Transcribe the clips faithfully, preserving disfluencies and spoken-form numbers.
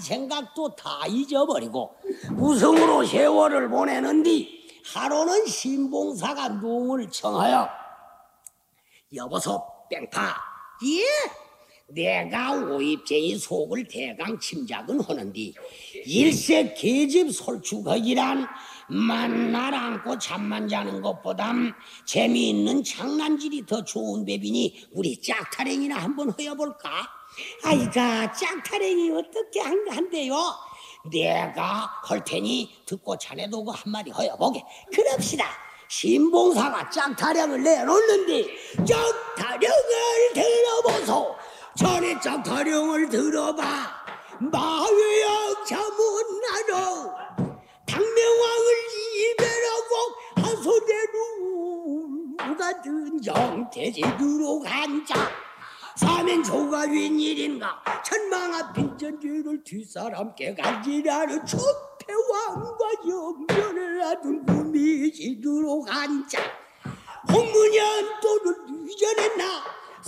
생각도 다 잊어버리고 우승으로 세월을 보내는 뒤 하루는 신봉사가 농을 청하여 여보소 뺑파 예 내가 오입쟁이 속을 대강 침작은 하는디 일세 계집 솔축하기란 만날 안고 잠만 자는 것보담 재미있는 장난질이 더 좋은 배비니 우리 짝타랭이나 한번 허여볼까? 아이가 짝타랭이 어떻게 한대요? 내가 할 테니 듣고 자네도 그 한마디 허여보게. 그럽시다. 신봉사가 짝타령을 내놓는데 짝타령을 들어보소. 전에 짝타령을 들어봐. 마외역 자문나로 당명왕을 이별하고 하소대로 같은 정태제주로 간자 사면초가 웬일인가 천망아 빈전죄를 뒷사람께 간지라는 초태왕과 영전을 하던 구미지도록 앉아 홍문현 또는 유전했나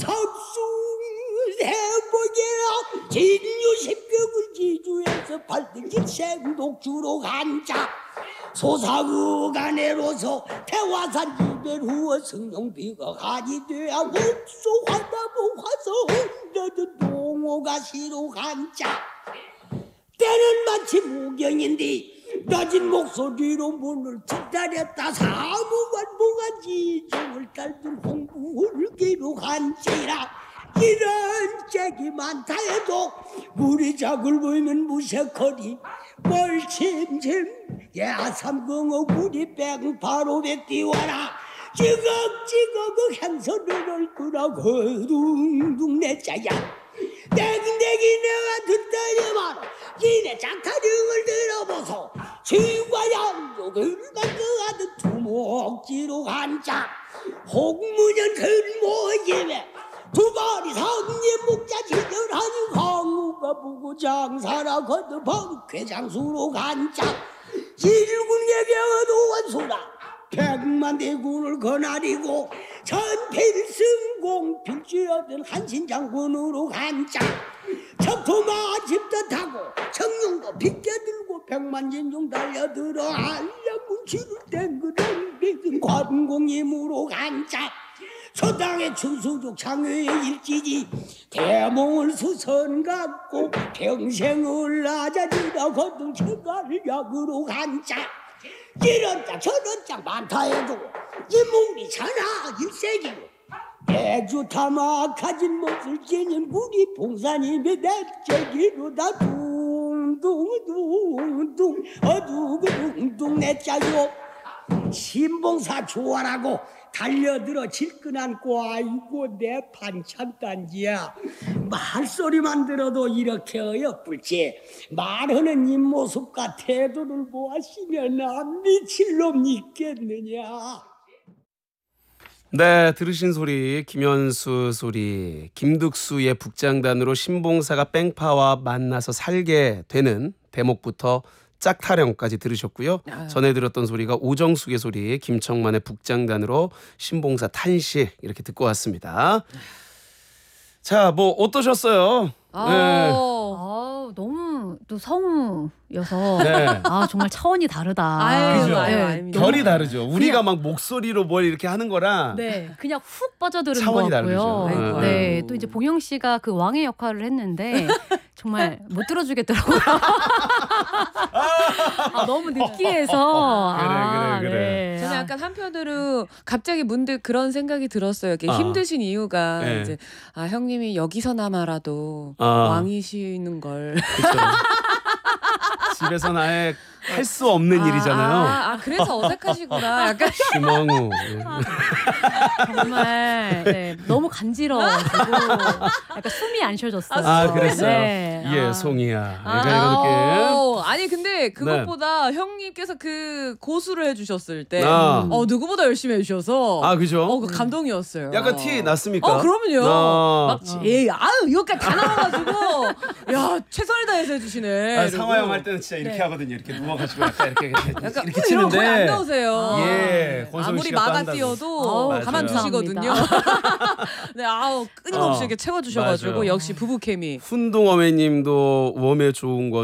석수해보게라 진유십격을 지주에서 발등진 생독주로 앉아 소사구간에로서 태화산 이별 후어 승용비가 간이 되어 옥소 화다보 화서 흔들던 동호가 시로 간자 때는 마치 무경인데 낮은 목소리로 문을 기다렸다 사무관 뭐가 지정을 딸던 홍구를 기록한지라 이런 짝이 많다 해도 우리 작을 보이면 무색하니 멀침침 야삼공어 우리 뺑파로에 띄워라 찌걱찌걱 그 향선을 얼굴하고 둥둥 내 짜야 땡땡이 내가 듣다니 말아 니네 짝타령을 들어보소 지과 양쪽을 만그하듯 두목지로 한자 홍문현 근모임에 두 발이 상님 목자 지절하니 황후가 보고 장사라 거듭 번쾌장수로 간자 일군에게 어두운 소라 백만 대군을 거나리고 전필승공 필주여든 한신장군으로 간자 척토마 집도 타고 청룡도 빗겨들고 백만진중 달려들어 한량문치를 땡그랑 비든 관공임으로 간자 서당의 충수족 창회의 일지지 대몽을 수선 갖고 평생을 낮아지다 거듭 체가를 약으로 간자 이런 짝 저런 짝 많다 해도 이몸이 차나 일색이고 대주 타마 가진 못을 지닌 우리 봉사님의 내ጨ기로 다 둥둥둥둥 어두둥둥 내짜요 신봉사 좋아라고 달려들어 질끈 안고 아이고 내 반찬단지야 말소리만 들어도 이렇게 어여쁠지 말하는 입모습과 태도를 보았으면 안 미칠 놈 있겠느냐. 네, 들으신 소리 김현수 소리 김득수의 북장단으로 신봉사가 뺑파와 만나서 살게 되는 대목부터 짝타령까지 들으셨고요. 아유. 전에 들었던 소리가 오정숙의 소리 김청만의 북장단으로 신봉사 탄식 이렇게 듣고 왔습니다. 자, 뭐 어떠셨어요? 아, 네. 아 너무 또 성우여서 네. 아 정말 차원이 다르다. 아유, 그죠? 아유, 아유, 결이 다르죠. 우리가 그냥, 막 목소리로 뭘 이렇게 하는 거랑 네, 그냥 훅 빠져드는 차원이 것 같고요. 다르죠. 네, 또 이제 봉영 씨가 그 왕의 역할을 했는데 정말 못 들어주겠더라고요. 아, 너무 느끼해서. 그래, 아, 그래, 그래. 네. 저는 약간 한편으로 갑자기 문득 그런 생각이 들었어요. 이렇게 아. 힘드신 이유가 네. 이제 아 형님이 여기서나마라도 아. 왕이시는 걸. 그렇죠. 집에서는 아예 할 수 없는 아, 일이잖아요. 아, 아 그래서 어색하시구나. 약간 심왕후. 정말 네, 너무 간지러워가지고 약간 숨이 안 쉬어졌어요. 아, 그랬어요? 네. 예, 아. 송이야. 아. 약간 이런 느낌. 어, 아니 근데 그것보다 형님께서 그 고수를 해주셨을 때, 아. 어 누구보다 열심히 해주셔서, 아, 그죠? 어, 그 감동이었어요. 약간 티 났습니까? 어, 그럼요. 아. 막, 예, 아유, 이거까지 다 나와가지고, 야, 최선을 다해서 해주시네. 아, 이러고. 상하형 할 때는 진짜 이렇게 네. 하거든요. 이렇게 누워가지고 약간 이렇게 이렇게, 약간 이렇게 이런 거 거의 안 치는데. 나오세요. 예, 권성희 아무리 씨가 또 마가 한다고. 띄어도 어, 가만 맞아요. 두시거든요. 네, 아우 끊임없이 어, 이렇게 채워주셔가지고 맞아요. 역시 부부 케미. 훈동어매님도 웜에 좋은 거